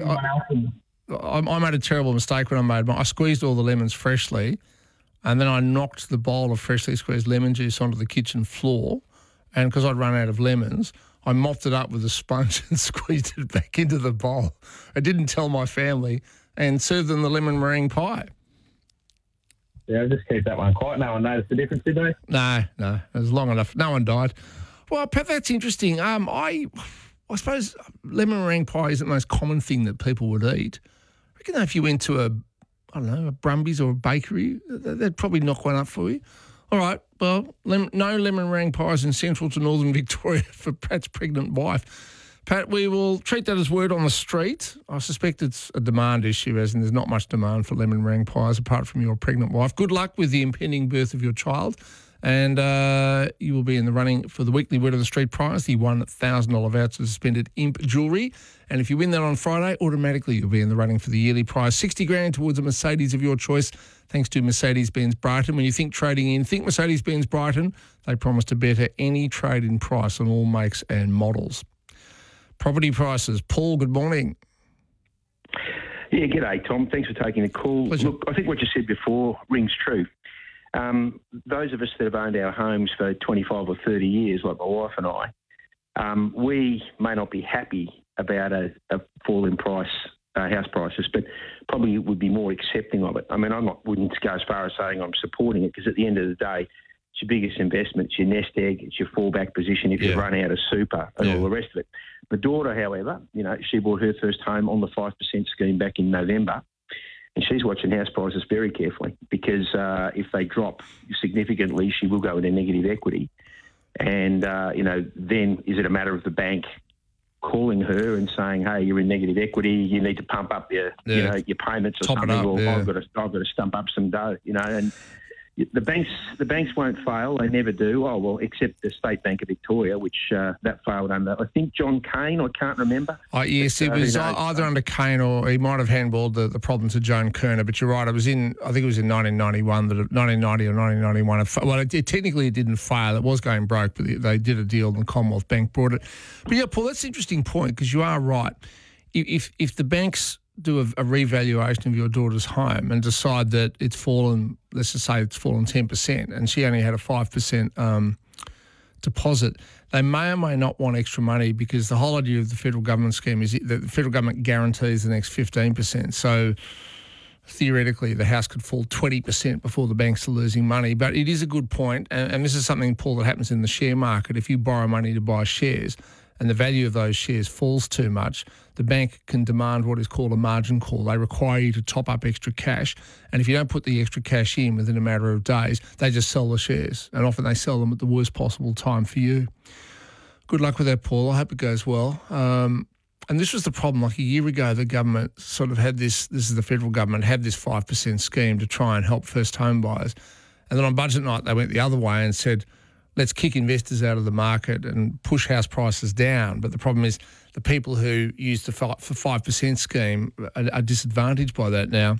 I made a terrible mistake when I made mine. I squeezed all the lemons freshly, and then I knocked the bowl of freshly squeezed lemon juice onto the kitchen floor. And because I'd run out of lemons, I mopped it up with a sponge and squeezed it back into the bowl. I didn't tell my family and served them the lemon meringue pie.
Yeah, just keep that one quiet. No one noticed the difference, did they?
No, it was long enough. No one died. Well, Pat, that's interesting. I suppose lemon meringue pie isn't the most common thing that people would eat. I reckon if you went to a Brumbies or a bakery, they'd probably knock one up for you. All right, well, no lemon meringue pies in central to northern Victoria for Pat's pregnant wife. Pat, we will treat that as word on the street. I suspect it's a demand issue, as in there's not much demand for lemon meringue pies apart from your pregnant wife. Good luck with the impending birth of your child. And you will be in the running for the weekly Word of the Street prize, the $1,000 voucher of suspended imp jewellery. And if you win that on Friday, automatically you'll be in the running for the yearly prize, $60,000 towards a Mercedes of your choice, thanks to Mercedes-Benz Brighton. When you think trading in, think Mercedes-Benz Brighton. They promise to better any trade-in price on all makes and models. Property prices. Paul, good morning.
Yeah, g'day, Tom. Thanks for taking the call.
Pleasure.
Look, I think what you said before rings true. Those of us that have owned our homes for 25 or 30 years, like my wife and I, we may not be happy about a fall in price, house prices, but probably would be more accepting of it. I mean, wouldn't go as far as saying I'm supporting it, because at the end of the day, it's your biggest investment, it's your nest egg, it's your fallback position if you run out of super and all the rest of it. My daughter, however, she bought her first home on the 5% scheme back in November. And she's watching house prices very carefully, because if they drop significantly, she will go into negative equity. And, then is it a matter of the bank calling her and saying, hey, you're in negative equity, you need to pump up your payments or
Top it
something,
up,
or
yeah.
I've got to stump up some dough, and the banks won't fail. They never do. Oh, well, except the State Bank of Victoria, which that failed under, I think, John Cain. I can't remember.
Yes, it was either under Cain or he might have handballed the problem to Joan Kerner. But you're right. I think it was in 1991, 1990 or 1991. Well, technically it didn't fail. It was going broke, but they did a deal and the Commonwealth Bank brought it. But yeah, Paul, that's an interesting point, because you are right. If the banks do a revaluation of your daughter's home and decide that it's fallen, let's just say it's fallen 10%, and she only had a 5% deposit, they may or may not want extra money, because the whole idea of the federal government scheme is that the federal government guarantees the next 15%. So theoretically, the house could fall 20% before the banks are losing money. But it is a good point, and this is something, Paul, that happens in the share market. If you borrow money to buy shares and the value of those shares falls too much, the bank can demand what is called a margin call. They require you to top up extra cash, and if you don't put the extra cash in within a matter of days, they just sell the shares, and often they sell them at the worst possible time for you. Good luck with that, Paul. I hope it goes well. And this was the problem. Like a year ago, the government sort of had this is the federal government, had this 5% scheme to try and help first home buyers. And then on budget night, they went the other way and said, let's kick investors out of the market and push house prices down. But the problem is the people who use the 5% scheme are disadvantaged by that now.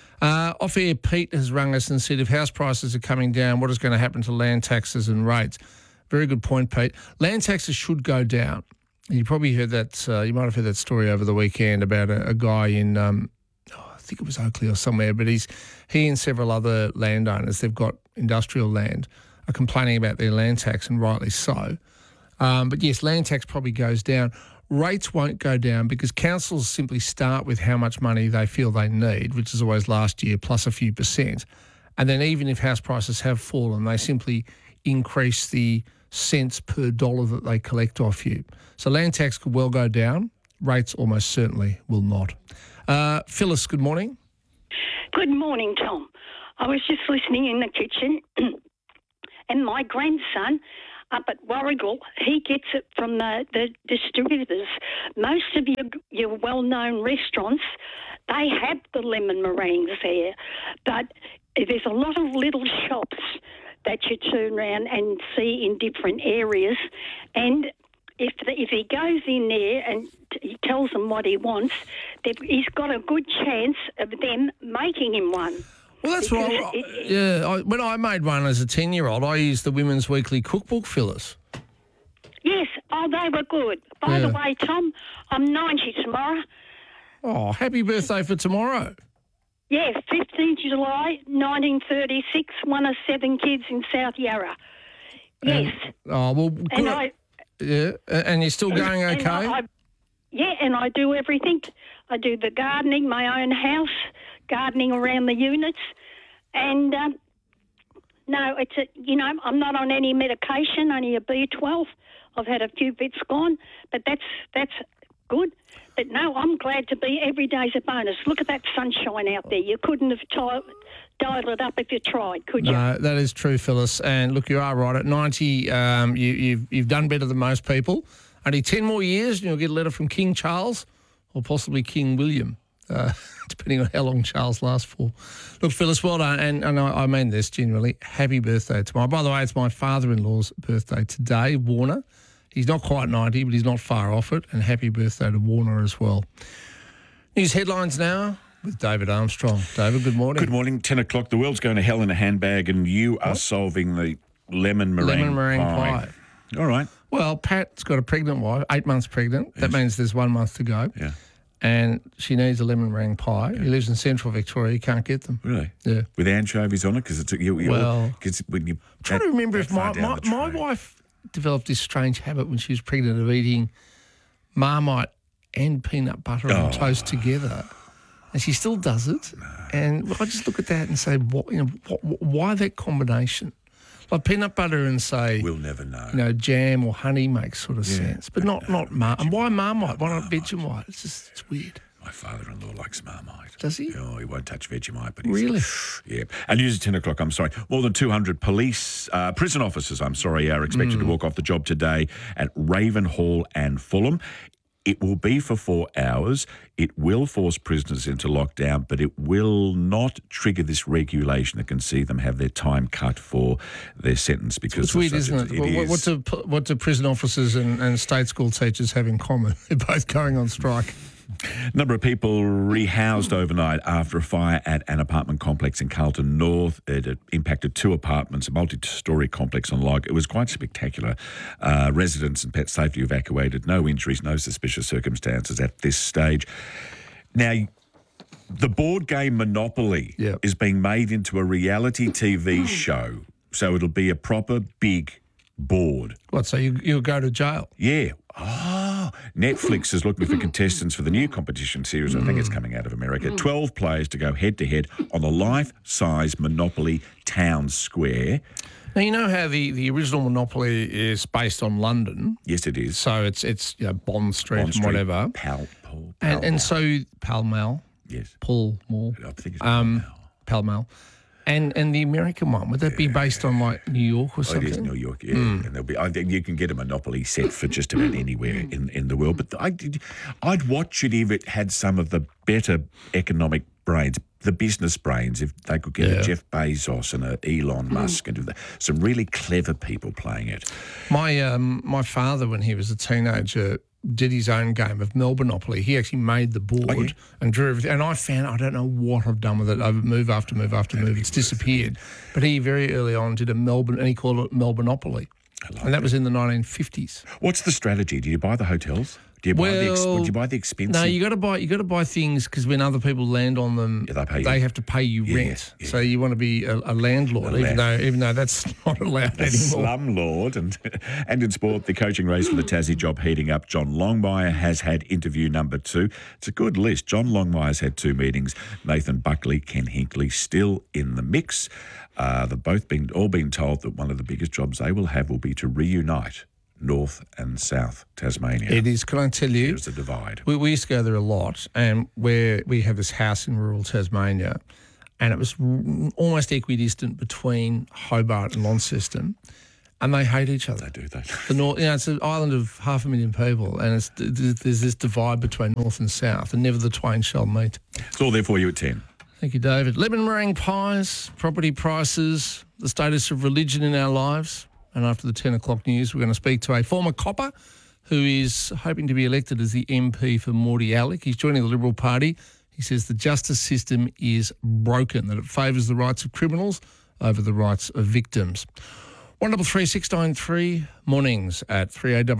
Off air, Pete has rung us and said, if house prices are coming down, what is going to happen to land taxes and rates? Very good point, Pete. Land taxes should go down. You probably heard that, you might have heard that story over the weekend about a guy in, I think it was Oakley or somewhere, but he and several other landowners, they've got industrial land, are complaining about their land tax, and rightly so. But yes, land tax probably goes down. Rates won't go down because councils simply start with how much money they feel they need, which is always last year plus a few percent. And then even if house prices have fallen, they simply increase the cents per dollar that they collect off you. So land tax could well go down. Rates almost certainly will not. Phyllis, good morning.
Good morning, Tom. I was just listening in the kitchen, and my grandson up at Warrigal, he gets it from the distributors. Most of your well-known restaurants, they have the lemon meringues there, but there's a lot of little shops that you turn around and see in different areas, and if he goes in there and he tells them what he wants, he's got a good chance of them making him one.
Well, that's right. When I made one as a 10-year-old, I used the Women's Weekly Cookbook, Phyllis.
Yes. Oh, they were good. By the way, Tom, I'm 90 tomorrow.
Oh, happy birthday for tomorrow.
Yes, 15th July, 1936, one of 7 kids in South Yarra. Yes.
And you're still going okay?
And I do everything. I do the gardening, my own house, gardening around the units, and I'm not on any medication, only a B12. I've had a few bits gone, but that's good. But no, I'm glad to be. Every day's a bonus. Look at that sunshine out there. You couldn't have dialed it up if you tried, could you?
No, that is true, Phyllis. And look, you are right. At 90, you've done better than most people. Only 10 more years, and you'll get a letter from King Charles or possibly King William, depending on how long Charles lasts for. Look, Phyllis, well done. And I mean this genuinely. Happy birthday tomorrow. By the way, it's my father-in-law's birthday today, Warner. He's not quite 90, but he's not far off it. And happy birthday to Warner as well. News headlines now with David Armstrong. David, good morning.
Good morning. 10 o'clock. The world's going to hell in a handbag, and you are solving the lemon meringue pie. All right.
Well, Pat's got a pregnant wife, 8 months pregnant. Yes. That means there's 1 month to go.
Yeah.
And she needs a lemon meringue pie. Yeah. He lives in central Victoria. He can't get them.
Really?
Yeah.
With anchovies on it? Because it's when you.
I'm trying to remember if my wife developed this strange habit when she was pregnant of eating Marmite and peanut butter on toast together. And she still does it. No. And I just look at that and say, why that combination? Like peanut butter and say...
We'll never know.
Jam or honey makes sort of sense. But not Marmite. And why Marmite? Why not Vegemite? It's weird.
My father-in-law likes Marmite.
Does he?
Oh, he won't touch Vegemite. But
really?
Yeah. And news at 10 o'clock, more than 200 prison officers, are expected to walk off the job today at Ravenhall and Fulham. It will be for 4 hours. It will force prisoners into lockdown, but it will not trigger this regulation that can see them have their time cut for their sentence. Because
it's weird, isn't it? What do prison officers and state school teachers have in common? They're both going on strike.
A number of people rehoused overnight after a fire at an apartment complex in Carlton North. It impacted 2 apartments, a multi-storey complex on Log. It was quite spectacular. Residents and pets safely evacuated. No injuries, no suspicious circumstances at this stage. Now, the board game Monopoly is being made into a reality TV show. So it'll be a proper big board.
What, so you'll go to jail?
Yeah. Oh, Netflix is looking for contestants for the new competition series. I think it's coming out of America. 12 players to go head-to-head on the life-size Monopoly Town Square.
Now, you know how the original Monopoly is based on London?
Yes, it is.
So it's Bond Street and whatever.
Pall
so Pall Mall.
Yes.
Pall Mall.
I think it's Pall Mall.
Pall Mall. And the American one, would that be based on like New York or something?
It is New York, yeah. And there'll be. I think you can get a Monopoly set for just about anywhere in the world. But I'd watch it if it had some of the better economic brains, the business brains. If they could get a Jeff Bezos and a Elon Musk and some really clever people playing it.
My father, when he was a teenager, did his own game of Melbourneopoly. He actually made the board and drew everything. And I found, I don't know what I've done with it, over move after move after move, it's disappeared. But he very early on did a Melbourne, and he called it Melbourneopoly. And that was in the 1950s.
What's the strategy? Do you buy the hotels? Do you buy the expensive?
No, you got to buy things because when other people land on them, they have to pay you rent.
Yeah.
So you want to be a landlord, even though that's not allowed anymore.
Slumlord. And in sport, the coaching race for the Tassie job heating up. John Longmire has had interview number 2. It's a good list. John Longmire's had 2 meetings. Nathan Buckley, Ken Hinkley still in the mix. They've both been told that one of the biggest jobs they will have will be to reunite North and South Tasmania.
It is. Can I tell you?
There's a divide.
We used to go there a lot, and where we have this house in rural Tasmania, and it was almost equidistant between Hobart and Launceston, and they hate each other.
They do.
The North, it's an island of 500,000 people, and there's this divide between North and South, and never the twain shall meet.
It's all there for you at 10.
Thank you, David. Lemon meringue pies, property prices, the status of religion in our lives. And after the 10 o'clock news, we're going to speak to a former copper who is hoping to be elected as the MP for Morty Alec. He's joining the Liberal Party. He says the justice system is broken, that it favours the rights of criminals over the rights of victims. 133693, mornings at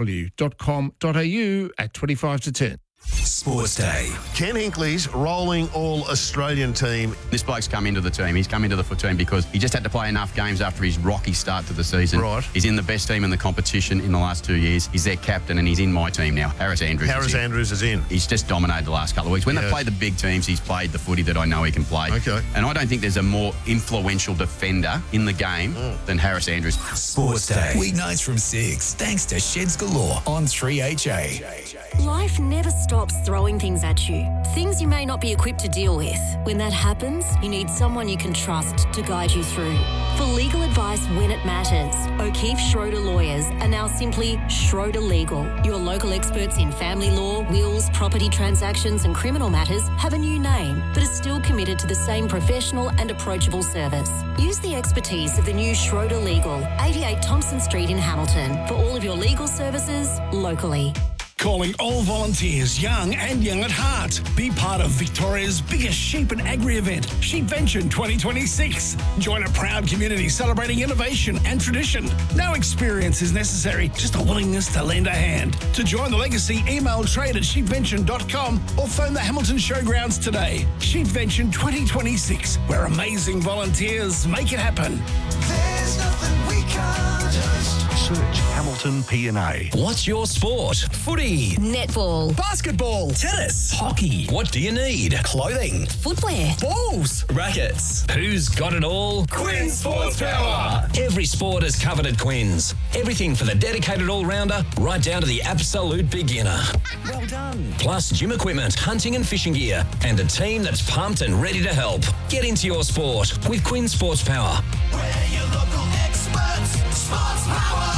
3aw.com.au at 25 to 10.
Sports Day. Ken Hinkley's rolling all-Australian team.
This bloke's come into the team. He's come into the foot team because he just had to play enough games after his rocky start to the season.
Right.
He's in the best team in the competition in the last 2 years. He's their captain and he's in my team now. Harris Andrews is in. He's just dominated the last couple of weeks. When they play the big teams, he's played the footy that I know he can play.
Okay.
And I don't think there's a more influential defender in the game than Harris Andrews.
Sports Day. Weeknights from 6. Thanks to Sheds Galore on 3HA.
Life never stops throwing things at you. Things you may not be equipped to deal with. When that happens, you need someone you can trust to guide you through. For legal advice when it matters, O'Keefe Schroeder Lawyers are now simply Schroeder Legal. Your local experts in family law, wills, property transactions and criminal matters have a new name, but are still committed to the same professional and approachable service. Use the expertise of the new Schroeder Legal, 88 Thompson Street in Hamilton, for all of your legal services locally.
Calling all volunteers, young and young at heart. Be part of Victoria's biggest sheep and agri event, Sheepvention 2026. Join a proud community celebrating innovation and tradition. No experience is necessary, just a willingness to lend a hand. To join the legacy, email trade@sheepvention.com or phone the Hamilton Showgrounds today. Sheepvention 2026, where amazing volunteers make it happen.
There's nothing we can't just search Hamilton P&A.
What's your sport? Footy,
netball,
basketball, tennis, hockey. What do you need? Clothing,
footwear,
balls, rackets. Who's got it all?
Quinn Sports Power.
Every sport is covered at Quinn's. Everything for the dedicated all-rounder, right down to the absolute beginner.
Well done.
Plus gym equipment, hunting and fishing gear, and a team that's pumped and ready to help. Get into your sport with Quinn Sports Power.
We're your local experts. Sports Power.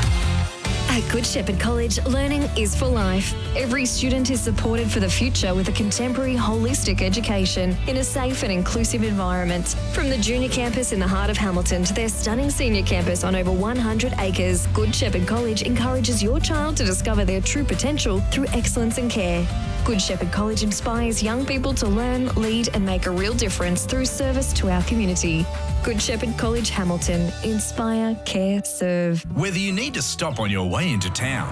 At Good Shepherd College, learning is for life. Every student is supported for the future with a contemporary holistic education in a safe and inclusive environment. From the junior campus in the heart of Hamilton to their stunning senior campus on over 100 acres, Good Shepherd College encourages your child to discover their true potential through excellence and care. Good Shepherd College inspires young people to learn, lead and make a real difference through service to our community. Good Shepherd College, Hamilton. Inspire, care, serve.
Whether you need to stop on your way into town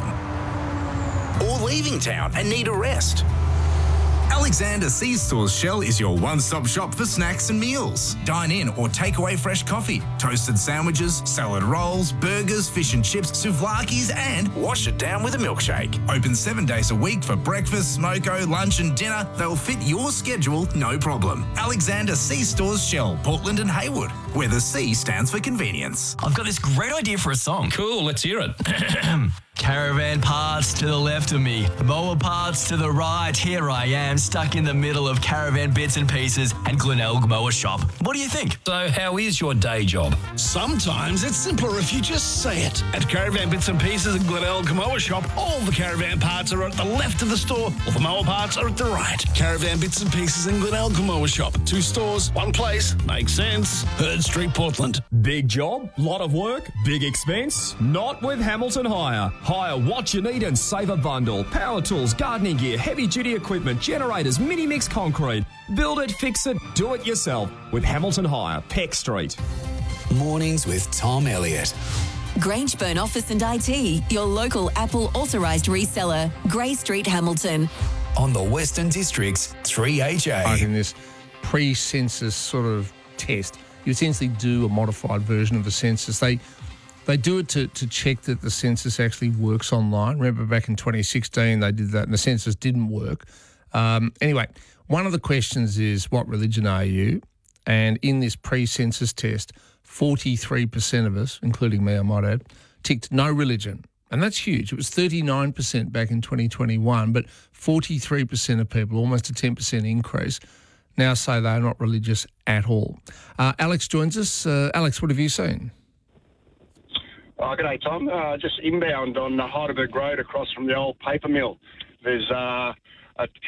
or leaving town and need a rest, Alexander C-Stores Shell is your one-stop shop for snacks and meals. Dine in or take away fresh coffee, toasted sandwiches, salad rolls, burgers, fish and chips, souvlakis, and wash it down with a milkshake. Open 7 days a week for breakfast, smoko, lunch and dinner. They'll fit your schedule, no problem. Alexander C-Stores Shell, Portland and Haywood, where the C stands for convenience.
I've got this great idea for a song.
Cool, let's hear it.
Caravan parts to the left of me, mower parts to the right. Here I am, stuck in the middle of Caravan Bits and Pieces and Glenelg Mower Shop. What do you think?
So how is your day job?
Sometimes it's simpler if you just say it. At Caravan Bits and Pieces and Glenelg Mower Shop, all the caravan parts are at the left of the store, all the mower parts are at the right. Caravan Bits and Pieces and Glenelg Mower Shop. 2 stores, 1 place. Makes sense. Herd Street, Portland.
Big job, lot of work, big expense? Not with Hamilton Hire. Hire what you need and save a bundle. Power tools, gardening gear, heavy-duty equipment, generators, mini-mix concrete. Build it, fix it, do it yourself with Hamilton Hire, Peck Street.
Mornings with Tom Elliott.
Grangeburn Office and IT, your local Apple authorised reseller. Grey Street, Hamilton.
On the Western District's 3HA.
In this pre-census sort of test, you essentially do a modified version of the census. They do it to check that the census actually works online. Remember back in 2016 they did that and the census didn't work. Anyway, one of the questions is, what religion are you? And in this pre-census test, 43% of us, including me I might add, ticked no religion. And that's huge. It was 39% back in 2021, but 43% of people, almost a 10% increase, now say they're not religious at all. Alex joins us. Alex, what have you seen?
G'day, Tom. Just inbound on Heidelberg Road across from the old paper mill. There's a